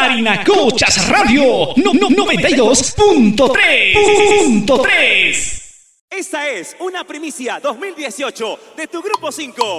Parinacochas Radio 92.3. Esta es una primicia 2018 de tu Grupo 5.